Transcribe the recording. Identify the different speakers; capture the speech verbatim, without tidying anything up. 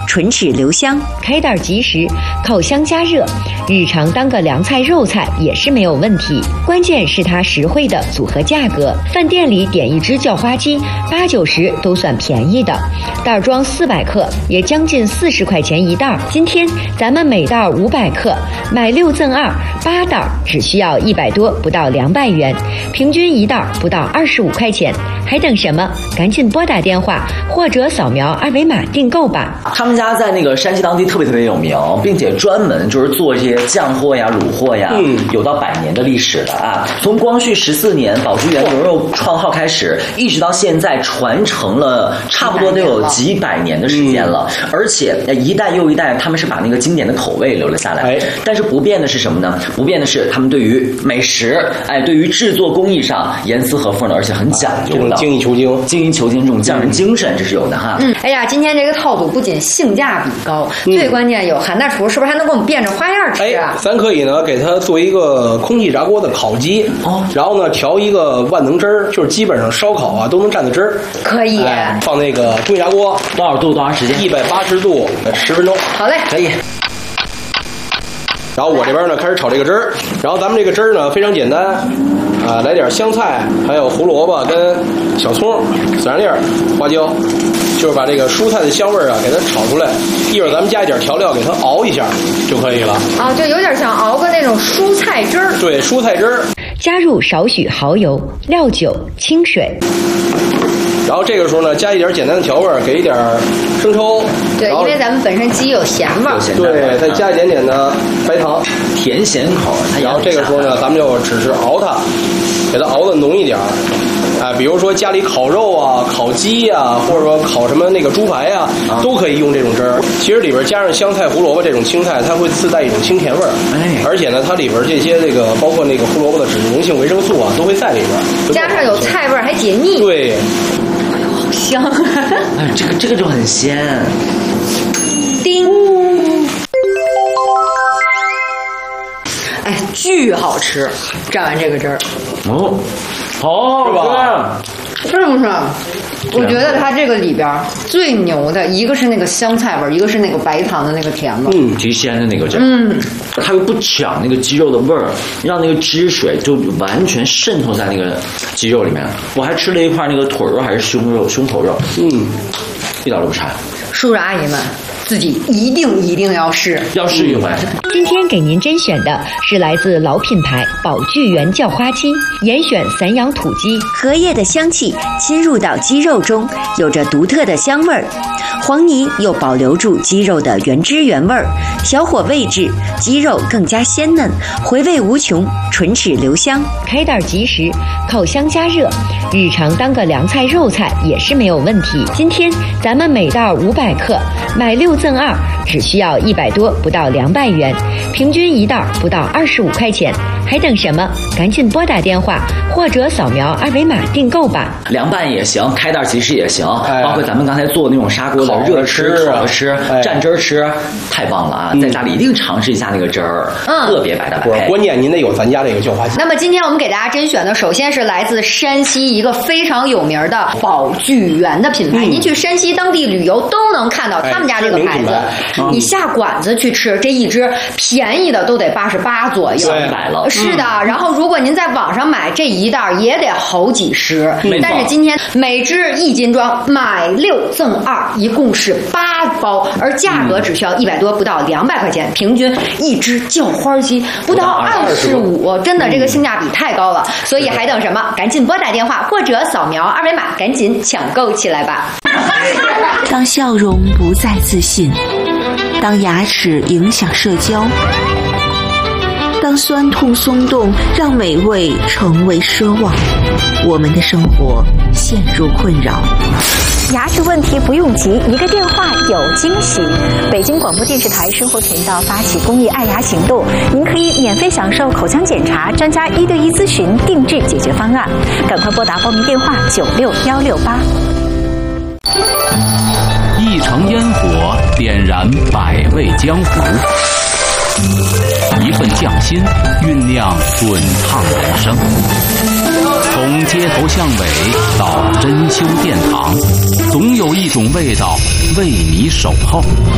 Speaker 1: 唇齿留香，开袋即食，烤箱加热，日常当个凉菜肉菜也是没有问题。关键是它实惠的组合价格，饭店里点一只叫花鸡八九十都算便宜的，袋装四百克也将近四十块钱一袋。今天咱们每袋五百克，买六赠二，八袋只需要一百多，不到两百元，平均一袋不到二十五块钱，还等什么？赶紧拨打电话或者扫描二维码订购吧。
Speaker 2: 他们家在那个山西当地特别特别有名，并且专门就是做这些酱货呀、卤货呀，嗯，有到百年的历史了啊。从光绪十四年宝聚园牛肉创号开始，一直到现在，传承了差不多得有几百年的时间了，嗯、而且一代又一代，他们是把那个经典的口味留了下来。哎，但是不变的是什么呢？不变的是他们对于美食，哎，对于制作工艺上严丝合缝的，而且很讲究的，
Speaker 3: 精益求精，
Speaker 2: 精益求精这种匠人精神，这是有的哈。
Speaker 4: 嗯，哎呀，今天这个套组不仅性价比高，嗯、最关键有韩大厨是不是还能给我们变着花样吃啊？
Speaker 3: 哎，咱可以呢给它做一个空气炸锅的烤鸡，哦，然后呢调一个万能汁儿，就是基本上烧烤啊都能蘸的汁儿，
Speaker 4: 可以、
Speaker 3: 哎。放那个空气炸锅，
Speaker 2: 多少度多长时间？
Speaker 3: 一百八十度，十分钟。
Speaker 4: 好嘞，
Speaker 2: 可以。
Speaker 3: 然后我这边呢开始炒这个汁儿，然后咱们这个汁儿呢非常简单，啊，来点香菜，还有胡萝卜跟小葱、孜然粒、花椒，就是把这个蔬菜的香味啊给它炒出来。一会儿咱们加一点调料给它熬一下就可以了。
Speaker 4: 啊，就有点像熬个那种蔬菜汁儿。
Speaker 3: 对，蔬菜汁儿。
Speaker 1: 加入少许蚝油、料酒、清水。
Speaker 3: 然后这个时候呢，加一点简单的调味，给一点生抽。
Speaker 4: 对，因为咱们本身鸡有咸味儿。
Speaker 3: 对，再加一点点的白糖，
Speaker 2: 甜咸口。
Speaker 3: 然后这个时候呢，咱们就只是熬它，给它熬的浓一点。哎，比如说家里烤肉啊、烤鸡呀、啊，或者说烤什么那个猪排呀、啊，都可以用这种汁儿。其实里边加上香菜、胡萝卜这种青菜，它会自带一种清甜味儿。哎，而且呢，它里边这些这个包括那个胡萝卜的脂溶性维生素啊，都会在里边。
Speaker 4: 加上有菜味儿，还解腻。
Speaker 3: 对。
Speaker 4: 好香！
Speaker 2: 哎，这个这个就很鲜。
Speaker 4: 叮！哎，巨好吃！蘸完这个汁儿，
Speaker 2: 哦，好好吧？
Speaker 4: 是不是？我觉得它这个里边最牛的一个是那个香菜味儿，一个是那个白糖的那个甜味儿，
Speaker 2: 嗯，极鲜的那个汁，
Speaker 4: 嗯，
Speaker 2: 它又不抢那个鸡肉的味儿，让那个汁水就完全渗透在那个鸡肉里面。我还吃了一块那个腿肉还是胸肉，胸口肉，嗯，一点都不差。
Speaker 4: 叔叔阿姨们，自己一定一定要试，
Speaker 2: 要试一回。
Speaker 1: 今天给您甄选的是来自老品牌宝聚园叫花鸡，严选散养土鸡，荷叶的香气侵入到鸡肉中，有着独特的香味儿。黄泥又保留住鸡肉的原汁原味儿，调火位置，鸡肉更加鲜嫩，回味无穷，唇齿留香。开袋即食，烤箱加热，日常当个凉菜肉菜也是没有问题。今天咱们每袋五百克，买六赠二，只需要一百多，不到两百元，平均一袋不到二十五块钱，还等什么？赶紧拨打电话或者扫描二维码订购吧。
Speaker 2: 凉拌也行，开袋即食也行，哎、包括咱们刚才做那种砂锅的热吃、烤着吃、哎、蘸汁儿吃，太棒了啊！嗯、在家里一定尝试一下那个汁儿，嗯，特别白的白。
Speaker 3: 关键您得有咱家这个叫花鸡。
Speaker 4: 那么今天我们给大家甄选的，首先是来自山西一个非常有名的宝聚园的品牌，嗯、您去山西当地旅游都能看到他们家这个牌子。哎嗯、你下馆子去吃，这一只便宜的都得八十八左右，
Speaker 2: 一百了。
Speaker 4: 是的，嗯、然后如果您在网上买这一袋也得好几十，但是今天每只一斤装，买六赠二，一共是八包，而价格只需要一百多，不到两百块钱，平均一只叫花鸡不到二十五，真的这个性价比太高了，所以还等什么？赶紧拨打电话或者扫描二维码，赶紧抢购起来吧！
Speaker 1: 当笑容不再自信，当牙齿影响社交，当酸痛松动让美味成为奢望，我们的生活陷入困扰。
Speaker 5: 牙齿问题不用急，一个电话有惊喜。北京广播电视台生活频道发起公益爱牙行动，您可以免费享受口腔检查、专家一对一咨询、定制解决方案。赶快拨打报名电话九六幺六八。
Speaker 6: 一城烟火点燃百味江湖，一份匠心酝酿滚烫人生。从街头巷尾到珍馐殿堂，总有一种味道为你守候。